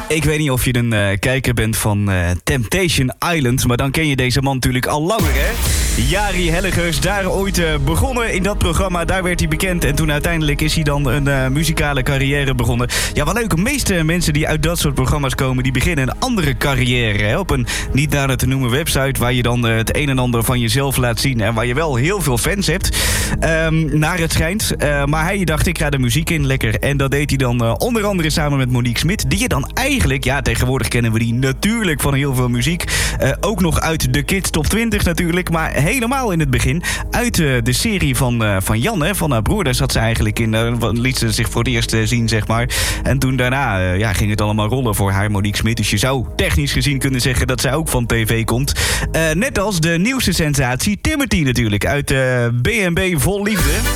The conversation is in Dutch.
Ik weet niet of je een kijker bent van Temptation Island, maar dan ken je deze man natuurlijk al langer, hè? Jari Hellegers, daar ooit begonnen in dat programma. Daar werd hij bekend en toen uiteindelijk is hij dan een muzikale carrière begonnen. Ja, wat leuk. De meeste mensen die uit dat soort programma's komen, die beginnen een andere carrière. Hè? Op een niet nader te noemen website waar je dan het een en ander van jezelf laat zien. En waar je wel heel veel fans hebt, naar het schijnt. Maar hij dacht, ik ga de muziek in, lekker. En dat deed hij dan onder andere samen met Monique Smit. Die je dan eigenlijk, ja, tegenwoordig kennen we die natuurlijk van heel veel muziek. Ook nog uit de Kids Top 20 natuurlijk. Maar helemaal in het begin uit de serie van Jan, hè, van haar broer. Daar zat ze eigenlijk in, liet ze zich voor het eerst zien, zeg maar. En toen daarna ging het allemaal rollen voor haar, Monique Smit. Dus je zou technisch gezien kunnen zeggen dat zij ook van tv komt. Net als de nieuwste sensatie Timothy natuurlijk, uit B&B Vol Liefde.